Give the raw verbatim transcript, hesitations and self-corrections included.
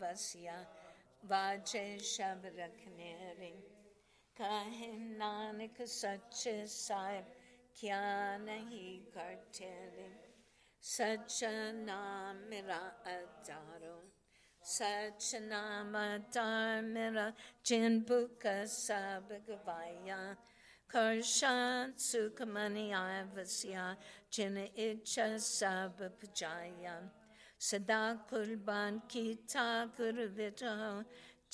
वसिया वाजे शब रखने रे कहे नानक सच्चे साहिब क्या नहीं करते रे सच्चा नाम मेरा अतारो सच नाम अतार मेरा जिन बुक सब गवाया करशान सुख मनि आय वसिया जिन इच्छा सब पुजाया सदा कुर्बान की ठाकुर विठो